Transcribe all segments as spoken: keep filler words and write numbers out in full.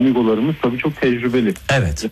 amigolarımız tabii çok tecrübeli. Evet.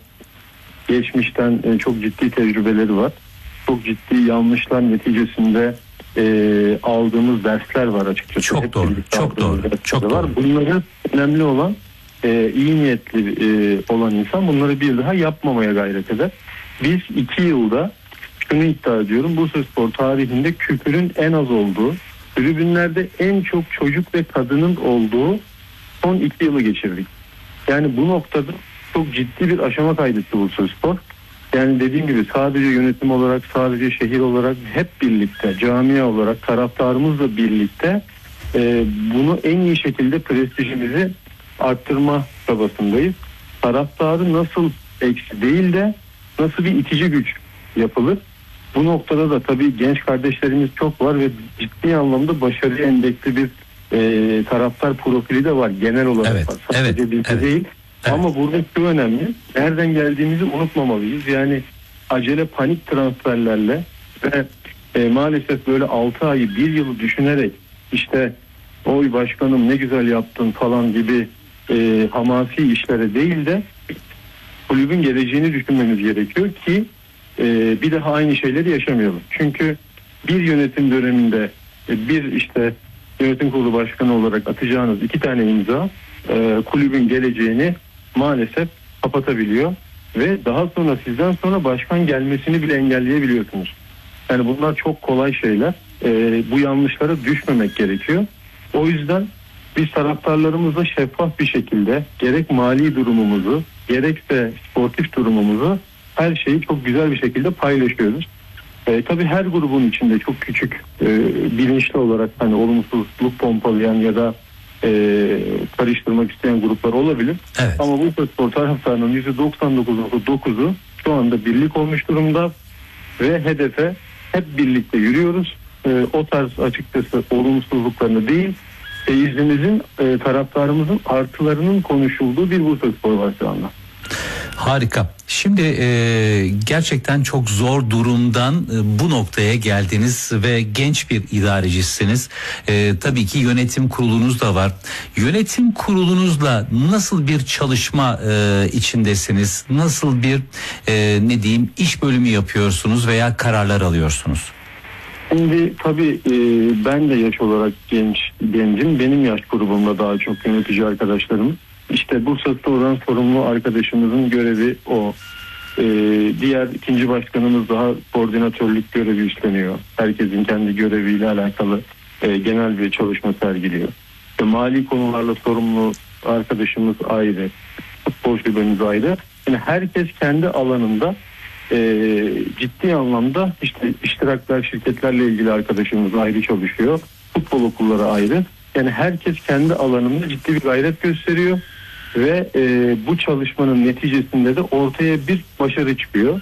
Geçmişten e, çok ciddi tecrübeleri var. Çok ciddi yanlışlar neticesinde e, aldığımız dersler var açıkçası. Çok Hep doğru, birlikte çok aldığımız doğru, dersler çok var. doğru. Bunları önemli olan e, iyi niyetli e, olan insan bunları bir daha yapmamaya gayret eder. Biz iki yılda şunu iddia ediyorum, Bursaspor tarihinde küfürün en az olduğu, tribünlerde en çok çocuk ve kadının olduğu son iki yılı geçirdik. Yani bu noktada çok ciddi bir aşama kaydetti Bursaspor. Yani dediğim gibi sadece yönetim olarak, sadece şehir olarak hep birlikte, camia olarak, taraftarımızla birlikte e, bunu en iyi şekilde prestijimizi arttırma çabasındayız. Taraftarı nasıl eksi değil de nasıl bir itici güç yapılır? Bu noktada da tabii genç kardeşlerimiz çok var ve ciddi anlamda başarıya endeksli bir e, taraftar profili de var genel olarak. Evet, Sadece evet, bizde evet. değil. Evet. Ama burada şu önemli. Nereden geldiğimizi unutmamalıyız. Yani acele panik transferlerle ve e, maalesef böyle altı ayı bir yılı düşünerek işte oy başkanım ne güzel yaptın falan gibi e, hamasi işlere değil de kulübün geleceğini düşünmemiz gerekiyor ki e, bir daha aynı şeyleri yaşamayalım. Çünkü bir yönetim döneminde e, bir işte yönetim kurulu başkanı olarak atacağınız iki tane imza e, kulübün geleceğini maalesef kapatabiliyor ve daha sonra sizden sonra başkan gelmesini bile engelleyebiliyorsunuz. Yani bunlar çok kolay şeyler. E, bu yanlışlara düşmemek gerekiyor. O yüzden biz taraftarlarımızla şeffaf bir şekilde gerek mali durumumuzu gerekse sportif durumumuzu her şeyi çok güzel bir şekilde paylaşıyoruz. E, tabii her grubun içinde çok küçük e, bilinçli olarak hani olumsuzluk pompalayan ya da e, karıştırmak isteyen gruplar olabilir. Evet. Ama bu spor taraftarının yüzde doksan dokuz nokta dokuzu şu anda birlik olmuş durumda ve hedefe hep birlikte yürüyoruz. E, o tarz açıkçası olumsuzluklarını değil, seyircimizin, e, taraftarımızın artılarının konuşulduğu bir Bursaspor var şu anda. Harika. Şimdi e, gerçekten çok zor durumdan e, bu noktaya geldiniz ve genç bir idarecisiniz. E, tabii ki yönetim kurulunuz da var. Yönetim kurulunuzla nasıl bir çalışma e, içindesiniz? Nasıl bir e, ne diyeyim iş bölümü yapıyorsunuz veya kararlar alıyorsunuz? Şimdi tabii e, ben de yaş olarak genç gencim. Benim yaş grubumda daha çok yönetici arkadaşlarım. İşte Bursaspor'dan sorumlu arkadaşımızın görevi o. Ee, diğer ikinci başkanımız daha koordinatörlük görevi üstleniyor. Herkesin kendi göreviyle alakalı e, genel bir çalışma sergiliyor. İşte mali konularla sorumlu arkadaşımız ayrı. Futbol şubemiz ayrı. Yani herkes kendi alanında e, ciddi anlamda işte iştirakler, şirketlerle ilgili arkadaşımız ayrı çalışıyor. Futbol okulları ayrı. Yani herkes kendi alanında ciddi bir gayret gösteriyor. Ve e, bu çalışmanın neticesinde de ortaya bir başarı çıkıyor.